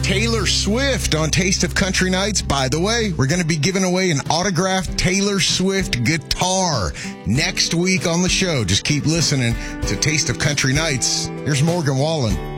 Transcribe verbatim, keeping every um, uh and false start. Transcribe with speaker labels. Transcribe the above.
Speaker 1: Taylor Swift on Taste of Country Nights. By the way, we're going to be giving away an autographed Taylor Swift guitar next week on the show. Just keep listening to Taste of Country Nights. Here's Morgan Wallen.